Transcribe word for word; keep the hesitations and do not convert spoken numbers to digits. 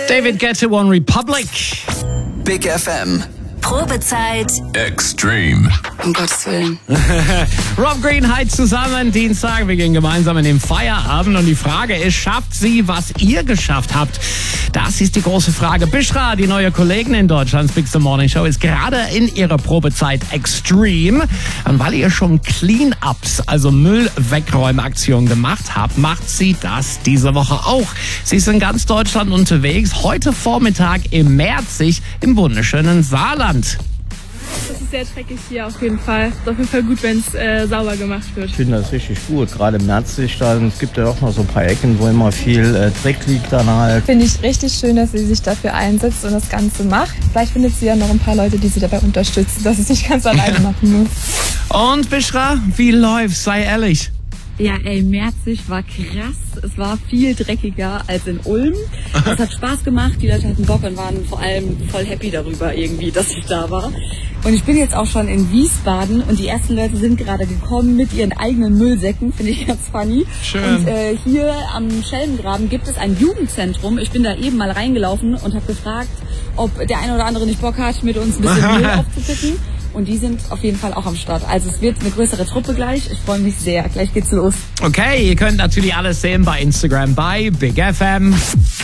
David Guetta, One Republic. Big F M. Probezeit Extreme. Um Gottes Willen. Rob Green, heute zusammen, Dienstag. Wir gehen gemeinsam in den Feierabend. Und die Frage ist, schafft sie, was ihr geschafft habt? Das ist die große Frage. Bishra, die neue Kollegin in Deutschlands Big The Morning Show, ist gerade in ihrer Probezeit Extreme. Und weil ihr schon Clean-Ups, also Müll-Wegräumaktionen gemacht habt, macht sie das diese Woche auch. Sie ist in ganz Deutschland unterwegs. Heute Vormittag im Merzig im wunderschönen Saarland. Das ist sehr dreckig hier auf jeden Fall. Es ist auf jeden Fall gut, wenn es äh, sauber gemacht wird. Ich finde das richtig gut, gerade im Merzig. Es gibt ja auch noch so ein paar Ecken, wo immer viel äh, Dreck liegt dann halt. Finde ich richtig schön, dass sie sich dafür einsetzt und das Ganze macht. Vielleicht findet sie ja noch ein paar Leute, die sie dabei unterstützen, dass sie es nicht ganz alleine machen muss. Und Bishra, wie läuft's? Sei ehrlich. Ja, ey, Merzig war krass. Es war viel dreckiger als in Ulm. Es hat Spaß gemacht, die Leute hatten Bock und waren vor allem voll happy darüber irgendwie, dass ich da war. Und ich bin jetzt auch schon in Wiesbaden und die ersten Leute sind gerade gekommen mit ihren eigenen Müllsäcken, finde ich ganz funny. Schön. Und äh, hier am Schellengraben gibt es ein Jugendzentrum. Ich bin da eben mal reingelaufen und habe gefragt, ob der eine oder andere nicht Bock hat, mit uns ein bisschen Müll aufzupicken. Und die sind auf jeden Fall auch am Start. Also es wird eine größere Truppe gleich. Ich freue mich sehr. Gleich geht's los. Okay, ihr könnt natürlich alles sehen bei Instagram bei Big F M.